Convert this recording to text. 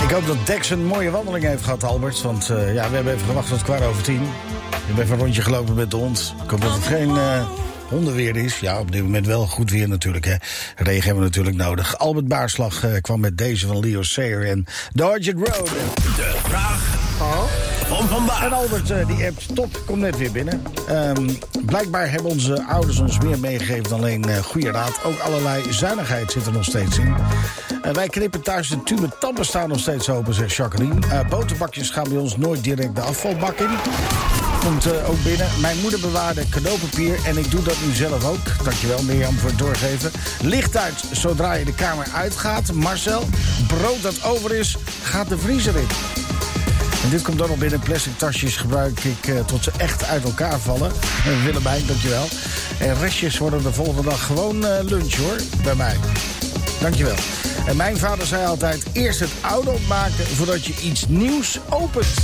Ik hoop dat Dex een mooie wandeling heeft gehad, Albert. Want we hebben even gewacht tot 10:15. Ik heb even een rondje gelopen met de hond. Ik hoop dat het geen hondenweer is. Ja, op dit moment wel goed weer natuurlijk. Hè. Regen hebben we natuurlijk nodig. Albert Baarslag kwam met deze van Leo Sayer en The Orchard Road. De vraag van vandaag. En Albert die appt, top, komt net weer binnen. Blijkbaar hebben onze ouders ons meer meegegeven dan alleen goede raad. Ook allerlei zuinigheid zit er nog steeds in. Wij knippen thuis de tube tappen staan nog steeds open, zegt Jacqueline. Boterbakjes gaan bij ons nooit direct de afvalbak in. Komt ook binnen. Mijn moeder bewaarde cadeaupapier en ik doe dat nu zelf ook. Dankjewel Mirjam voor het doorgeven. Licht uit zodra je de kamer uitgaat. Marcel, brood dat over is, gaat de vriezer in. En dit komt dan nog binnen. Plastic tasjes gebruik ik tot ze echt uit elkaar vallen. Willemijn, dankjewel. En restjes worden de volgende dag gewoon lunch hoor, bij mij. Dankjewel. En mijn vader zei altijd, eerst het oude opmaken voordat je iets nieuws opent.